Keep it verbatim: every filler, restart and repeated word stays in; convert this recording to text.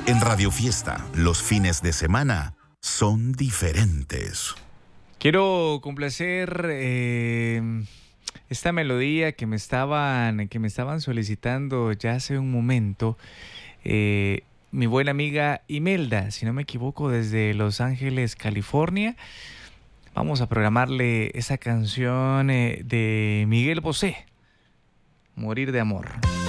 En Radio Fiesta, los fines de semana son diferentes. Quiero complacer eh, esta melodía que me estaban, que me estaban solicitando ya hace un momento. Eh, mi buena amiga Imelda, si no me equivoco, desde Los Ángeles, California. Vamos a programarle esa canción eh, de Miguel Bosé, Morir de Amor.